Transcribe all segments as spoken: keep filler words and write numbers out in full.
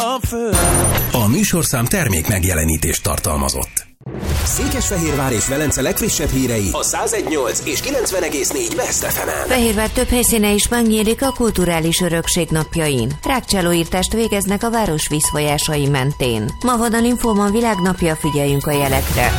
a föld. A műsorszám termék megjelenítést tartalmazott. Székesfehérvár és Velence legfrissebb hírei a száz egy nyolc és kilencven egész négy West ef emen. Fehérvár több helyszíne is megnyílik a kulturális örökség napjain. Rákcsálóírtást végeznek a város vízfolyásai mentén. Ma van a Linfóman világnapja, figyeljünk a jelekre.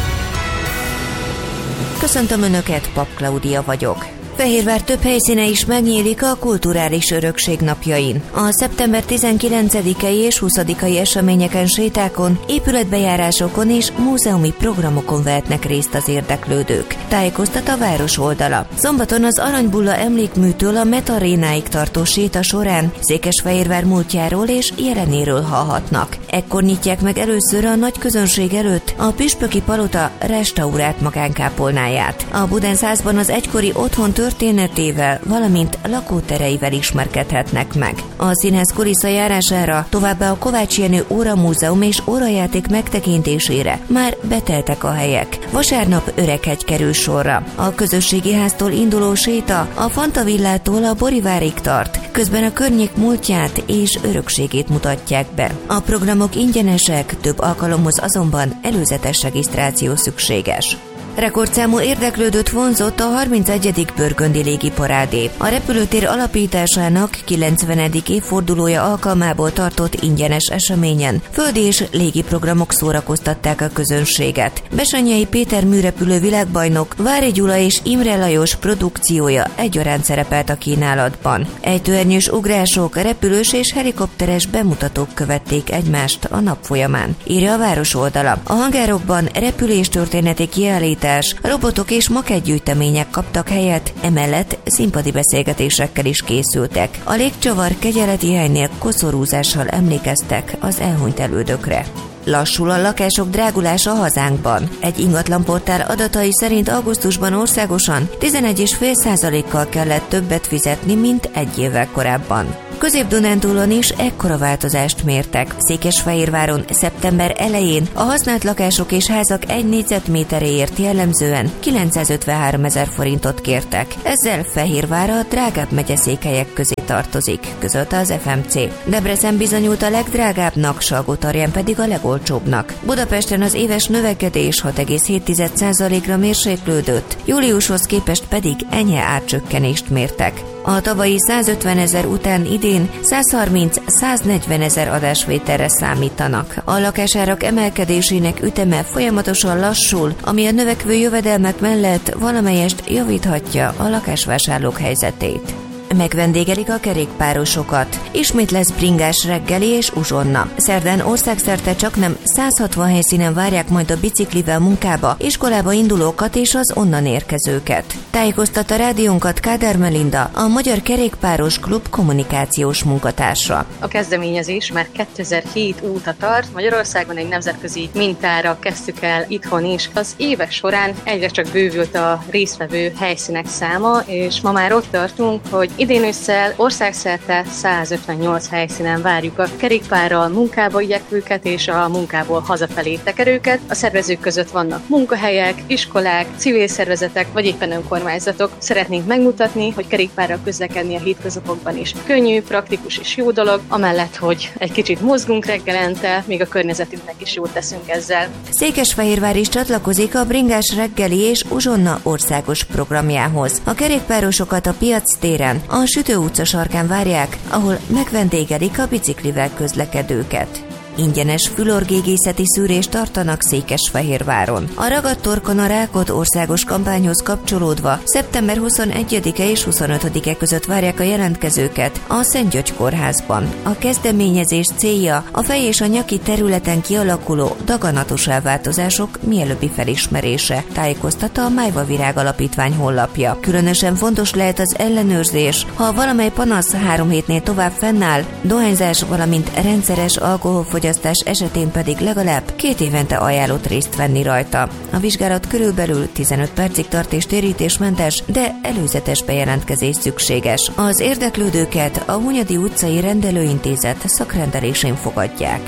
Köszöntöm Önöket, Pap Klaudia vagyok. Fehérvár több helyszíne is megnyílik a kulturális örökség napjain. A szeptember tizenkilencedikei és huszadikai eseményeken, sétákon, épületbejárásokon és múzeumi programokon vehetnek részt az érdeklődők. Tájékoztat a város oldala. Szombaton az Aranybulla emlékműtől a Metarénáig tartó séta során Székesfehérvár múltjáról és jelenéről hallhatnak. Ekkor nyitják meg először a nagy közönség előtt a Püspöki Palota restaurált magánkápolnáját. A Budenszázban az egykori otthon történetével, valamint lakótereivel ismerkedhetnek meg. A színház kulissza járására, továbbá a Kovács Jenő óramúzeum és órajáték megtekintésére már beteltek a helyek. Vasárnap Öreghegy kerül sorra. A közösségi háztól induló séta a Fantavillától a Borivárig tart, közben a környék múltját és örökségét mutatják be. A programok ingyenesek, több alkalomhoz azonban előzetes regisztráció szükséges. Rekordszámú érdeklődőt vonzott a harmincegyedik Pörgöndi Légiparádé. A repülőtér alapításának kilencvenedik évfordulója alkalmából tartott ingyenes eseményen földi és légi programok szórakoztatták a közönséget. Besenyei Péter műrepülő világbajnok, Vári Gyula és Imre Lajos produkciója egyaránt szerepelt a kínálatban. Ejtőernyős ugrások, repülős és helikopteres bemutatók követték egymást a nap folyamán, írja a város oldala. A hangárokban repüléstörténeti kiállítás, robotok és makettgyűjtemények kaptak helyet, emellett színpadi beszélgetésekkel is készültek. A légcsavar kegyeleti helynél koszorúzással emlékeztek az elhunyt elődökre. Lassul a lakások drágulása hazánkban. Egy ingatlanportál adatai szerint augusztusban országosan tizenegy egész öt százalékkal kellett többet fizetni, mint egy évvel korábban. Közép-Dunántúlon is ekkora változást mértek. Székesfehérváron szeptember elején a használt lakások és házak egy négyzetméteréért jellemzően kilencszázötvenhárom ezer forintot kértek. Ezzel Fehérvár a drágább megyeszékhelyek közé tartozik, közölte az ef em cé. Debrecen bizonyult a legdrágábbnak, Salgótarján pedig a legolcsóbbnak. Budapesten az éves növekedés hat egész hét százalékra mérséklődött, júliushoz képest pedig enyhe árcsökkenést mértek. A tavalyi százötven ezer után idén százharminc-száznegyven ezer adásvételre számítanak. A lakásárak emelkedésének üteme folyamatosan lassul, ami a növekvő jövedelmek mellett valamelyest javíthatja a lakásvásárlók helyzetét. Megvendégelik a kerékpárosokat. Ismét lesz bringás reggeli és uzsonna. Szerdán országszerte csaknem száz hatvan helyszínen várják majd a biciklivel munkába, iskolába indulókat és az onnan érkezőket. Tájékoztat a rádiónkat Kádár Melinda, a Magyar Kerékpáros Klub kommunikációs munkatársa. A kezdeményezés már kétezer-hét óta tart, Magyarországon egy nemzetközi mintára kezdtük el itthon is. Az évek során egyre csak bővült a résztvevő helyszínek száma, és ma már ott tartunk, hogy idén ősszel országszerte százötvennyolc helyszínen várjuk a kerékpárral munkába igyekvőket és a munkából hazafelé tekerőket. A szervezők között vannak munkahelyek, iskolák, civil szervezetek vagy éppen önkormányzatok. Szeretnénk megmutatni, hogy kerékpárral közlekedni a hétköznapokban is könnyű, praktikus és jó dolog, amellett, hogy egy kicsit mozgunk reggelente, még a környezetünknek is jót teszünk ezzel. Székesfehérvár is csatlakozik a bringás reggeli és uzsonna országos programjához. A kerékpárosokat a Piac téren, a Sütő utca sarkán várják, ahol megvendégelik a biciklivel közlekedőket. Ingyenes fülorgégészeti szűrést tartanak Székesfehérváron. A Ragadt torkon a rákot országos kampányhoz kapcsolódva szeptember huszonegyedike és huszonötödike között várják a jelentkezőket a Szent György kórházban. A kezdeményezés célja a fej és a nyaki területen kialakuló daganatos elváltozások mielőbbi felismerése, tájékoztatta a Májva Virág Alapítvány honlapja. Különösen fontos lehet az ellenőrzés, ha valamely panasz három hétnél tovább fennáll, dohányzás, valamint rendszeres alkoholfogyasztás esetén pedig legalább két évente ajánlott részt venni rajta. A vizsgálat körülbelül tizenöt percig tart és térítésmentes, de előzetes bejelentkezés szükséges. Az érdeklődőket a Hunyadi utcai rendelőintézet szakrendelésén fogadják.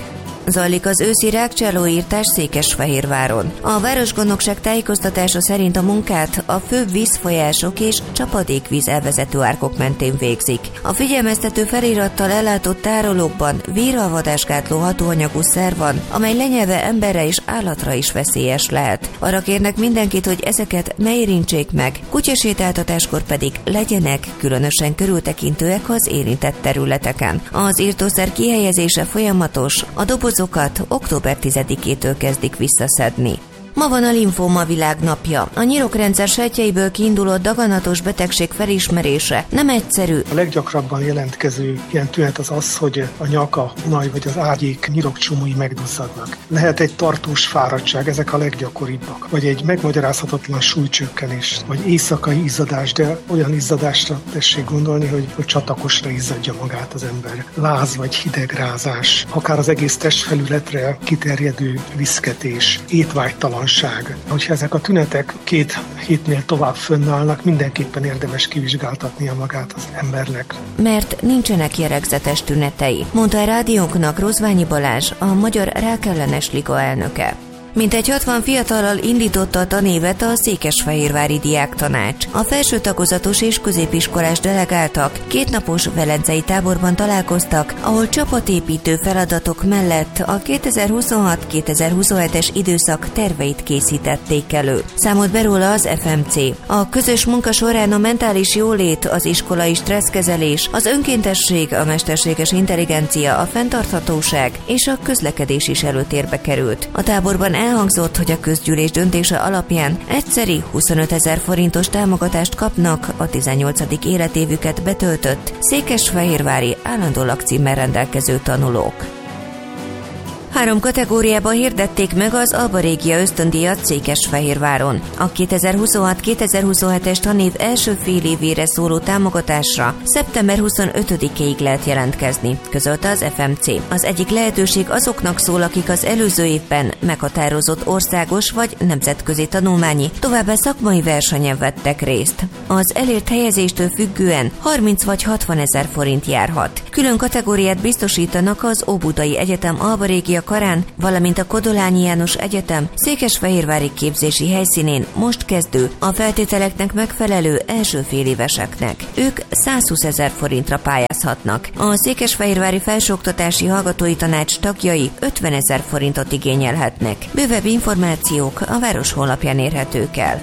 Zajlik az őszi rágcsálóírtás Székesfehérváron. A városgondnokság tájékoztatása szerint a munkát a főbb vízfolyások és csapadékvíz elvezető árkok mentén végzik. A figyelmeztető felirattal ellátott tárolókban véralvadásgátló hatóanyagú szer van, amely lenyelve emberre és állatra is veszélyes lehet. Arra kérnek mindenkit, hogy ezeket ne érintsék meg, kutyasétáltatáskor pedig legyenek különösen körültekintőek az érintett területeken. Az írtószer kihelyezése folyamatos, a dobozokat október tizedikétől kezdik visszaszedni. Ma van a linfóma világnapja. A nyirokrendszer sejtjeiből kiinduló daganatos betegség felismerése nem egyszerű. A leggyakrabban jelentkező ilyen tünet az az, hogy a nyak, a hunaj vagy az ágyék nyirokcsomói megduzzadnak. Lehet egy tartós fáradtság, ezek a leggyakoribbak. Vagy egy megmagyarázhatatlan súlycsökkenés, vagy éjszakai izzadás, de olyan izzadásra tessék gondolni, hogy, hogy csatakosra izzadja magát az ember. Láz vagy hidegrázás, akár az egész testfelületre kiterjedő viszketés, étvágytalan. Hogyha ezek a tünetek két hétnél tovább fönnállnak, mindenképpen érdemes kivizsgáltatnia magát az embernek. Mert nincsenek jellegzetes tünetei, mondta a rádiónknak Rozványi Balázs, a Magyar Rákellenes Liga elnöke. Mintegy hatvan fiatallal indította a tanévet a Székesfehérvári Diáktanács. A felső tagozatos és középiskolás delegáltak kétnapos velencei táborban találkoztak, ahol csapatépítő feladatok mellett a kétezer-huszonhat kétezer-huszonhetes időszak terveit készítették elő. Számolt be róla az ef em cé. A közös munka során a mentális jólét, az iskolai stresszkezelés, az önkéntesség, a mesterséges intelligencia, a fenntarthatóság és a közlekedés is előtérbe került. A táborban elhangzott, hogy a közgyűlés döntése alapján egyszeri huszonötezer forintos támogatást kapnak a tizennyolcadik életévüket betöltött székesfehérvári állandó lakcímmel rendelkező tanulók. Három kategóriában hirdették meg az Alba Régia ösztöndíjat Székesfehérváron. A kétezer-huszonhat kétezer-huszonhetes tanév első fél évére szóló támogatásra szeptember huszonötödikéig lehet jelentkezni, közölte az ef em cé. Az egyik lehetőség azoknak szól, akik az előző évben meghatározott országos vagy nemzetközi tanulmányi, továbbá szakmai versenyen vettek részt. Az elért helyezéstől függően harminc vagy hatvan ezer forint járhat. Külön kategóriát biztosítanak az Óbudai Egyetem Alba Régia karán, valamint a Kodolányi János Egyetem székesfehérvári képzési helyszínén most kezdő, a feltételeknek megfelelő első féléveseknek. Ők százhúszezer forintra pályázhatnak. A Székesfehérvári Felsőoktatási Hallgatói Tanács tagjai ötvenezer forintot igényelhetnek. Bővebb információk a város honlapján érhetők el.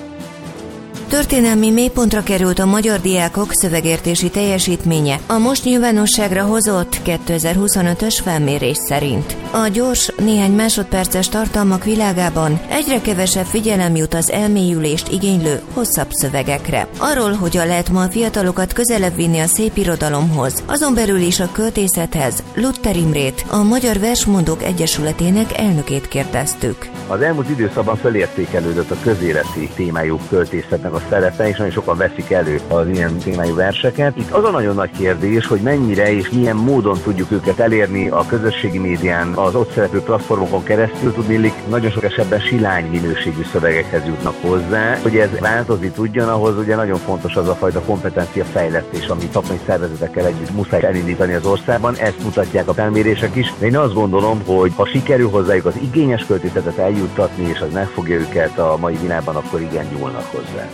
Történelmi mélypontra került a magyar diákok szövegértési teljesítménye a most nyilvánosságra hozott kétezer-huszonötös felmérés szerint. A gyors, néhány másodperces tartalmak világában egyre kevesebb figyelem jut az elmélyülést igénylő hosszabb szövegekre. Arról, hogyan lehet ma a fiatalokat közelebb vinni a szépirodalomhoz, azon belül is a költészethez, Luther Imrét, a Magyar Versmondók Egyesületének elnökét kérdeztük. Az elmúlt időszakban felértékelődött a közéleti témájú költészetnek a szerepe, és nagyon sokan veszik elő az ilyen témájú verseket. Itt az a nagyon nagy kérdés, hogy mennyire és milyen módon tudjuk őket elérni a közösségi médián, az ott szereplő platformokon keresztül. Tudnélik, nagyon sok esetben silány minőségű szövegekhez jutnak hozzá. Hogy ez változni tudjon, ahhoz ugye nagyon fontos az a fajta kompetencia fejlesztés, ami szakmai szervezetekkel együtt muszáj elindítani az országban. Ezt mutatják a felmérések is. De én azt gondolom, hogy ha sikerül hozzájuk az igényes költészetet eljuttatni, és az megfogja őket a mai világban, akkor igen, nyúlnak hozzá.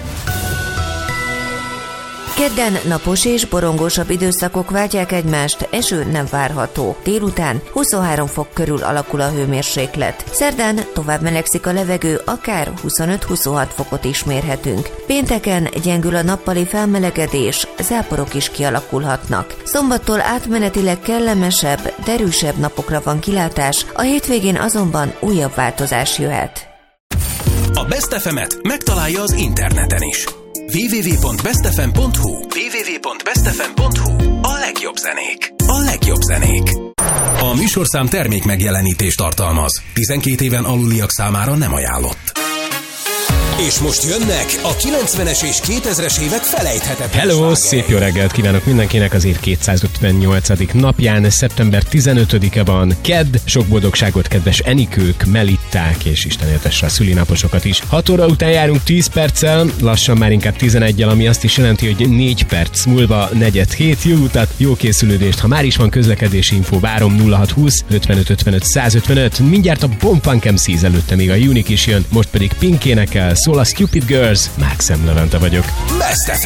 Kedden napos és borongósabb időszakok váltják egymást, eső nem várható. Délután huszonhárom fok körül alakul a hőmérséklet. Szerdán tovább melegszik a levegő, akár huszonöt-huszonhat fokot is mérhetünk. Pénteken gyengül a nappali felmelegedés, záporok is kialakulhatnak. Szombattól átmenetileg kellemesebb, derűsebb napokra van kilátás, a hétvégén azonban újabb változás jöhet. A Best ef emet megtalálja az interneten is. double-u double-u double-u pont best f m pont h u double-u double-u double-u pont best f m pont h u A legjobb zenék. A legjobb zenék. A műsorszám termék megjelenítést tartalmaz. tizenkét éven aluliak számára nem ajánlott. És most jönnek a kilencvenes és kétezres évek felejthetetlen Hello, slágerei. szép jó reggelt kívánok mindenkinek az év kétszázötvennyolcadik napján, szeptember tizenötödike van, kedd, sok boldogságot kedves Enikők, Melitták, és Isten éltesse a szülinaposokat is. hat óra után járunk tíz perccel, lassan már inkább tizeneggyel, ami azt is jelenti, hogy négy perc múlva negyed hét. Jó utat, jó készülődést, ha már is van közlekedési info, várom nulla hat húsz ötvenöt ötvenöt százötvenöt. Mindjárt a Bomb Punk em cé előtte még a Unique is jön, most pedig Pink énekel, szól a Stupid Girls, Maxim Levente vagyok. Best ef